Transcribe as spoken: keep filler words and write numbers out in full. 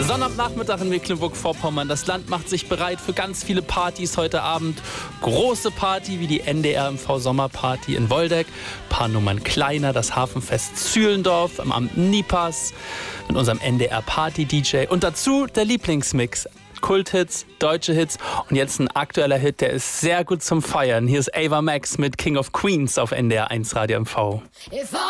Sonnabendnachmittag in Mecklenburg-Vorpommern. Das Land macht sich bereit für ganz viele Partys heute Abend. Große Party wie die N D R M V Sommerparty in Woldeck. Paar Nummern kleiner, das Hafenfest Zühlendorf am Amt Nipas mit unserem N D R Party-D J. Und dazu der Lieblingsmix. Kulthits, deutsche Hits und jetzt ein aktueller Hit, der ist sehr gut zum Feiern. Hier ist Ava Max mit King of Queens auf N D R eins Radio M V.